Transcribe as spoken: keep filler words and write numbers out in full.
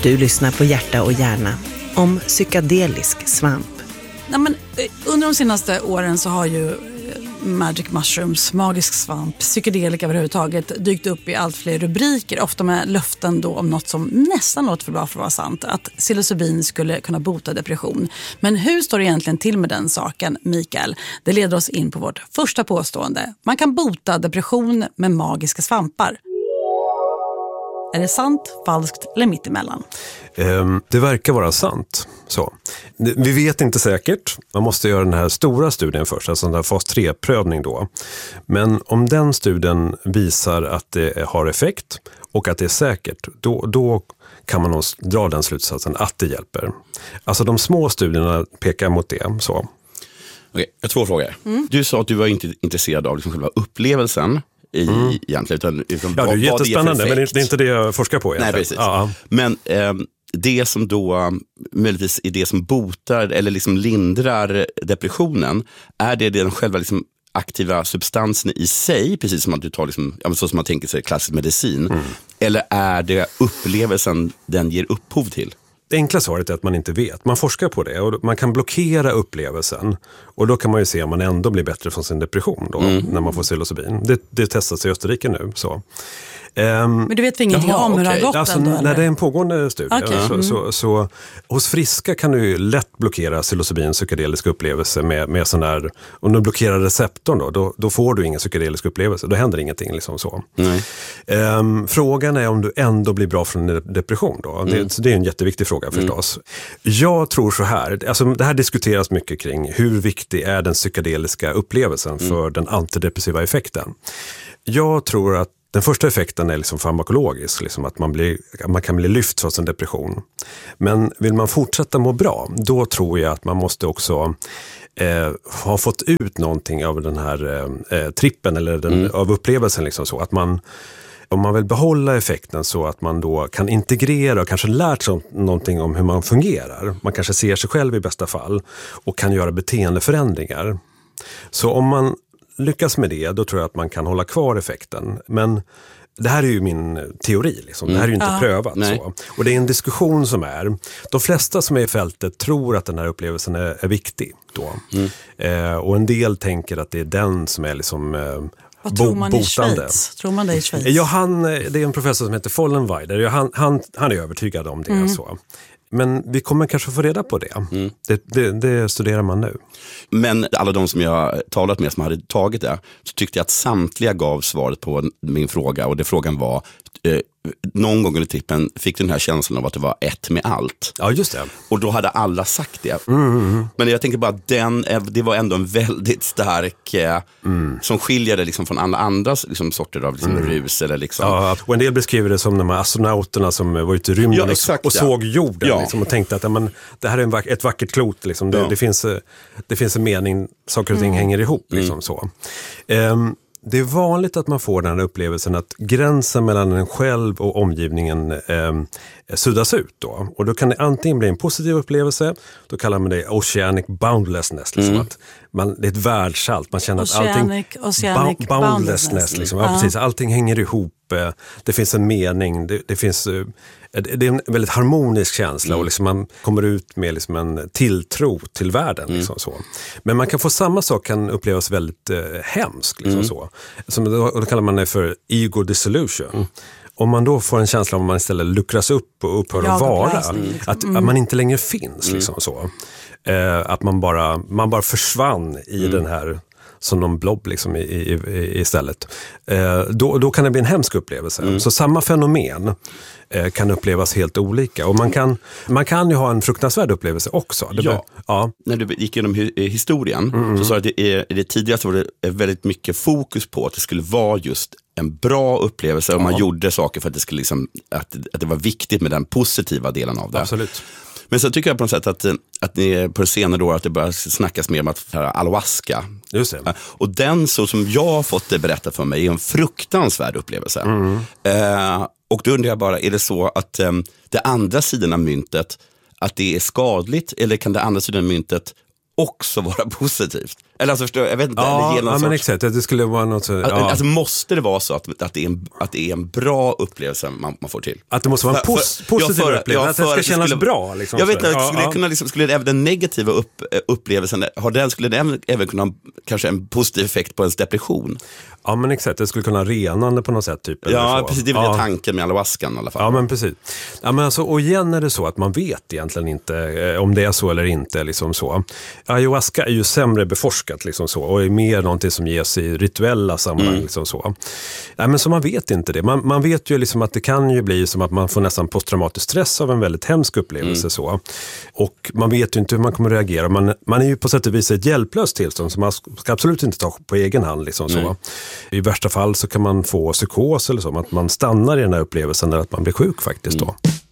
Du lyssnar på Hjärta och hjärna om psykedelisk svamp. Ja, men, under de senaste åren så har ju magic mushrooms, magisk svamp, psykedelika överhuvudtaget dykt upp i allt fler rubriker, ofta med löften då om något som nästan låter för bra för att vara sant, att psilocybin skulle kunna bota depression. Men hur står det egentligen till med den saken, Mikael? Det leder oss in på vårt första påstående. Man kan bota depression med magiska svampar. Är det sant, falskt eller mittemellan? Um, det verkar vara sant. Så. Vi vet inte säkert. Man måste göra den här stora studien först, alltså den här fas tre-prövning då. Men om den studien visar att det har effekt och att det är säkert, då, då kan man nog dra den slutsatsen att det hjälper. Alltså de små studierna pekar mot det. Så. Okej, jag har två frågor. Mm. Du sa att du var inte intresserad av liksom själva upplevelsen. I, mm. egentligen, utan, utan ja, det är jättespännande, men det är inte det jag forskar på egentligen. Nej, precis. Ja. Men eh, det som då möjligtvis är det som botar eller liksom lindrar depressionen, är det den själva liksom aktiva substansen i sig, precis som att du tar liksom, ja, så som man tänker sig klassisk medicin, mm. eller är det upplevelsen den ger upphov till? Det enkla svaret är att man inte vet. Man forskar på det och man kan blockera upplevelsen. Och då kan man ju se om man ändå blir bättre från sin depression då, mm. när man får psilocybin. Det, det testas i Österrike nu. Så. Um, Men du vet vi ingenting jaha, om hur okay. det har gått alltså, ändå? När det är en pågående studie. Okay. Så, mm. så, så, hos friska kan du ju lätt blockera psilocybin psykedelisk upplevelse med, med sån här, om du blockerar receptorn då, då, då får du ingen psykedelisk upplevelse. Då händer ingenting liksom så. Um, frågan är om du ändå blir bra från en depression då. Mm. Det, det är en jätteviktig fråga förstås. Mm. Jag tror så här, alltså det här diskuteras mycket kring hur viktig är den psykedeliska upplevelsen för mm. den antidepressiva effekten. Jag tror att den första effekten är liksom farmakologisk, liksom att man, blir, man kan bli lyft från sin depression. Men vill man fortsätta må bra, då tror jag att man måste också eh, ha fått ut någonting av den här eh, trippen eller den, mm. av upplevelsen. Liksom så. Att man, om man vill behålla effekten så att man då kan integrera och kanske lärt sig någonting om hur man fungerar. Man kanske ser sig själv i bästa fall och kan göra beteendeförändringar. Så om man lyckas med det, då tror jag att man kan hålla kvar effekten. Men det här är ju min teori. Liksom. Det här är ju inte mm. prövat. Så. Och det är en diskussion som är. De flesta som är i fältet tror att den här upplevelsen är, är viktig. Då. Mm. Eh, och en del tänker att det är den som är liksom... Eh, Vad tror man i Schweiz? Tror man det i Schweiz? Ja, han, det är en professor som heter Vollenweider. Han, han, han är övertygad om det. Mm. Så. Men vi kommer kanske få reda på det. Mm. Det, det. Det studerar man nu. Men alla de som jag talat med som hade tagit det, så tyckte jag att samtliga gav svaret på min fråga. Och det frågan var, eh, någon gång under trippen fick du den här känslan av att det var ett med allt. Ja, just det. Och då hade alla sagt det. Mm, mm, mm. Men jag tänker bara att den, det var ändå en väldigt stark, eh, mm. som skiljer det liksom från alla andra liksom, sorter av liksom, mm. rus. Eller liksom. Ja, och en del beskriver det som de här astronauterna som var ute i rymden ja, exakt, och, och ja. såg jorden. Ja. Liksom, och tänkte att ja, men, det här är en vack- ett vackert klot. Liksom. Det, ja. det, finns, det finns en mening, saker och ting mm. hänger ihop. Liksom, mm. så. Um, Det är vanligt att man får den här upplevelsen att gränsen mellan en själv och omgivningen eh, suddas ut då. Och då kan det antingen bli en positiv upplevelse, då kallar man det oceanic boundlessness. Liksom, mm. att man, det är ett världsallt, man känner oceanic, att allting... Oceanic ba- boundlessness. Liksom. Ja, precis, allting hänger ihop, det finns en mening, det, det finns... Det är en väldigt harmonisk känsla mm. och liksom man kommer ut med liksom en tilltro till världen. Mm. Liksom så. Men man kan få samma sak, kan upplevas väldigt eh, hemskt. Liksom mm. så. Som, och då kallar man det för ego dissolution. Mm. Om man då får en känsla av att man istället luckras upp och upphör att vara. Mm. Att, att man inte längre finns. Mm. Liksom så. Eh, att man bara, man bara försvann i mm. den här... som någon blob liksom i, i, i, istället. Eh, då, då kan det bli en hemsk upplevelse. Mm. Så samma fenomen eh, kan upplevas helt olika. Och man kan, man kan ju ha en fruktansvärd upplevelse också. Det ja. Be- ja. När du gick igenom hi- historien mm. så sa du att det, är, det tidigare så var det väldigt mycket fokus på att det skulle vara just en bra upplevelse. Och ja. man gjorde saker för att det, skulle liksom, att, att det var viktigt med den positiva delen av det. Absolut. Men så tycker jag på något sätt att, att ni på senare då att det börjar snackas mer om att ayahuasca. Just det. Och den så som jag har fått det berättat för mig är en fruktansvärd upplevelse. Mm. Eh, och då undrar jag bara, är det så att eh, det andra sidan av myntet, att det är skadligt, eller kan det andra sidan av myntet också vara positivt? Eller alltså, förstår, jag vet inte. Ja, det ger någon ja sorts... men exakt. Det skulle vara något så, ja. Alltså måste det vara så att, att, det, är en, att det är en bra upplevelse man, man får till? Att det måste vara en pos- för, positiv för, upplevelse, att det ska kännas skulle, bra. Liksom, jag vet inte, ja, skulle, ja. kunna, liksom, skulle det även den negativa upp, upplevelsen, har den, skulle den även, även kunna ha kanske en positiv effekt på ens depression? Ja men exakt, det skulle kunna renande på något sätt. Typ, ja, så. precis, det är väl ja. tanken med ayahuascan i alla fall. Ja men precis. Ja, men alltså, och igen är det så att man vet egentligen inte eh, om det är så eller inte. Liksom så. Ayahuasca är ju sämre beforskat liksom så, och är mer någonting som ges i rituella sammanhang. Mm. Liksom så. Ja, men så man vet inte det. Man, man vet ju liksom att det kan ju bli som att man får nästan posttraumatisk stress av en väldigt hemsk upplevelse. Mm. Så. Och man vet ju inte hur man kommer reagera. Man, man är ju på sätt och vis ett hjälplöst tillstånd som man ska absolut inte ta på egen hand. Liksom så. Mm. I värsta fall så kan man få psykos eller så, att man stannar i den här upplevelsen där att man blir sjuk faktiskt då. Mm.